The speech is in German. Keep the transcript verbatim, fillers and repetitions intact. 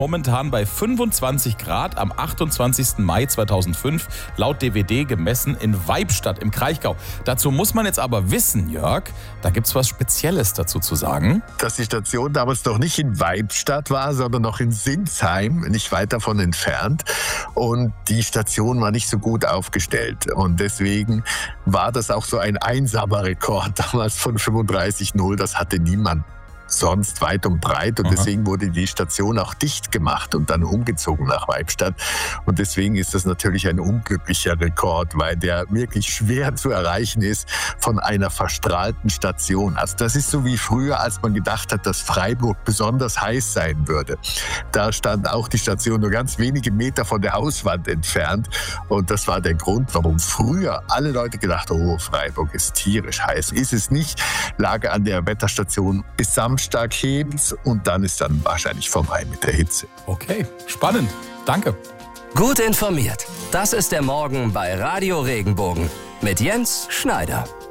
Momentan bei fünfundzwanzig Grad am achtundzwanzigsten Mai zweitausendfünf, laut D W D gemessen in Weibstadt im Kraichgau. Dazu muss man jetzt aber wissen, Jörg, da gibt's was Spezielles dazu zu sagen. Dass die Station damals noch nicht in Weibstadt war, sondern noch in Sinsheim, nicht weit davon entfernt. Und die Station war nicht so gut aufgestellt. Und deswegen war das auch so ein einsamer Rekord damals von fünfunddreißig null. Das hatte niemand sonst weit und breit, und Aha. deswegen wurde die Station auch dicht gemacht und dann umgezogen nach Weibstadt. Und deswegen ist das natürlich ein unglücklicher Rekord, weil der wirklich schwer zu erreichen ist von einer verstrahlten Station. Also das ist so wie früher, als man gedacht hat, dass Freiburg besonders heiß sein würde. Da stand auch die Station nur ganz wenige Meter von der Hauswand entfernt, und das war der Grund, warum früher alle Leute gedacht haben, oh, Freiburg ist tierisch heiß. Ist es nicht, lag an der Wetterstation bis Samstag stark hebt, und dann ist dann wahrscheinlich vorbei mit der Hitze. Okay, spannend. Danke. Gut informiert. Das ist der Morgen bei Radio Regenbogen mit Jens Schneider.